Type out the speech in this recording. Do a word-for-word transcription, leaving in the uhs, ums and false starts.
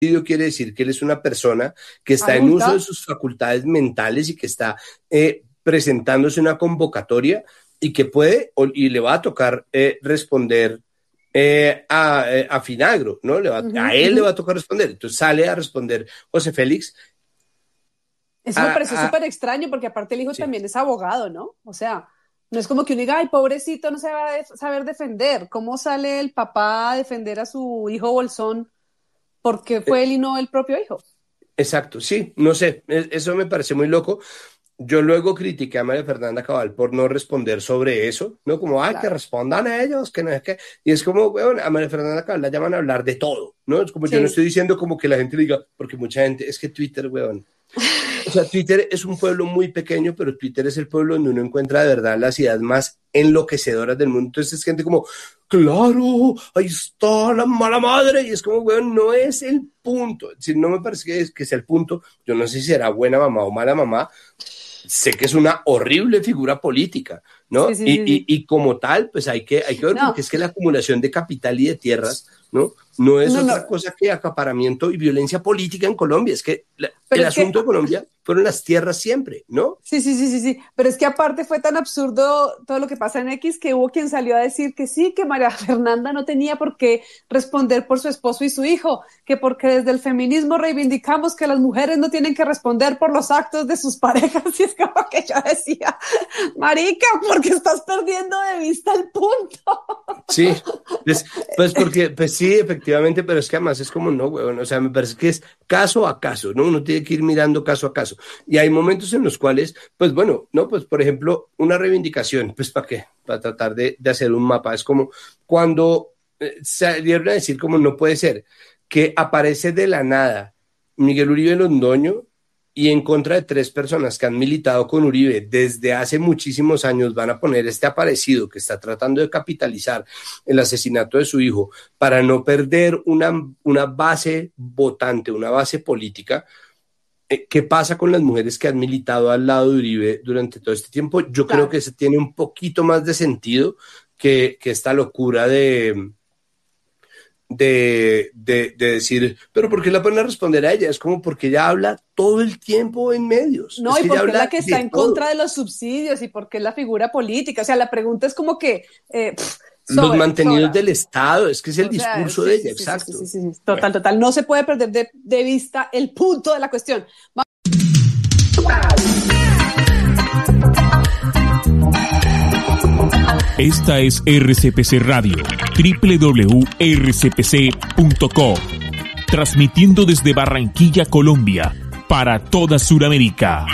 quiere decir que él es una persona que está en uso de sus facultades mentales y que está eh, presentándose una convocatoria y que puede o, y le va a tocar eh, responder eh, a, eh, a Finagro, ¿no? Le va, uh-huh, a él uh-huh. le va a tocar responder. Entonces sale a responder José Félix. Eso a, me pareció súper extraño porque aparte el hijo sí. también es abogado, ¿no? O sea, no es como que uno diga, ay, pobrecito, no se va a def- saber defender. ¿Cómo sale el papá a defender a su hijo Bolsón? Porque fue él y no el propio hijo. Exacto, sí, no sé, eso me parece muy loco. Yo luego critiqué a María Fernanda Cabal por no responder sobre eso, ¿no? Como, ay, claro. que respondan a ellos, que no es que... Y es como, weón, a María Fernanda Cabal la llaman a hablar de todo, ¿no? Es como sí. yo no estoy diciendo como que la gente le diga, porque mucha gente, es que Twitter, weón... O sea, Twitter es un pueblo muy pequeño, pero Twitter es el pueblo donde uno encuentra de verdad las ideas más enloquecedoras del mundo. Entonces es gente como, claro, ahí está la mala madre. Y es como, weón, no es el punto. Si no me parece que, es, que sea el punto. Yo no sé si será buena mamá o mala mamá. Sé que es una horrible figura política, ¿no? Sí, sí, y, sí, sí. Y, y como tal, pues hay que, hay que ver, no. porque es que la acumulación de capital y de tierras, ¿no? No es no, otra no. cosa que acaparamiento y violencia política en Colombia. Es que la, el asunto que... de Colombia fueron las tierras siempre, ¿no? Sí, sí, sí, sí, sí. Pero es que aparte fue tan absurdo todo lo que pasa en X que hubo quien salió a decir que sí, que María Fernanda no tenía por qué responder por su esposo y su hijo, que porque desde el feminismo reivindicamos que las mujeres no tienen que responder por los actos de sus parejas. Y es como que yo decía, marica, porque estás perdiendo de vista el punto. Sí, pues, pues porque, pues sí, efectivamente, pero es que además es como, no, huevón, o sea, me parece que es caso a caso, ¿no? Uno tiene que ir mirando caso a caso. Y hay momentos en los cuales, pues bueno, no, pues por ejemplo, una reivindicación, pues ¿para qué? Para tratar de, de hacer un mapa. Es como cuando eh, salieron a decir como no puede ser, que aparece de la nada Miguel Uribe Londoño y en contra de tres personas que han militado con Uribe desde hace muchísimos años van a poner este aparecido que está tratando de capitalizar el asesinato de su hijo para no perder una, una base votante, una base política. ¿Qué pasa con las mujeres que han militado al lado de Uribe durante todo este tiempo? Yo claro. creo que se tiene un poquito más de sentido que, que esta locura de... De, de, de decir, pero ¿por qué la ponen a responder a ella? Es como porque ella habla todo el tiempo en medios. No, es y que porque es la que está en todo. Contra de los subsidios y porque es la figura política. O sea, la pregunta es como que... Eh, pff, sobra, los mantenidos sobra. Del Estado, es que es el o sea, discurso sí, de ella, sí, exacto. Sí, sí, sí, sí. Total, total. No se puede perder de, de vista el punto de la cuestión. Va- Esta es R C P C Radio, doble u doble u doble u punto r c p c punto com, transmitiendo desde Barranquilla, Colombia, para toda Sudamérica.